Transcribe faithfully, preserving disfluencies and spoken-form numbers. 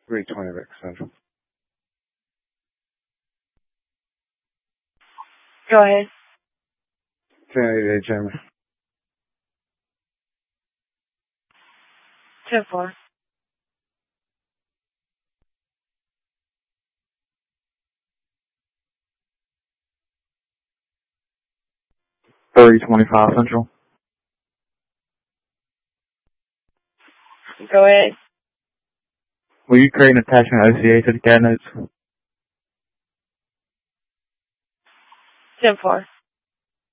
three twenty Rick Central. Go ahead. ten eighty-eight Jamie. ten four. three twenty-five Central. Go ahead. Will you create an attachment O C A to the C A D notes? ten four.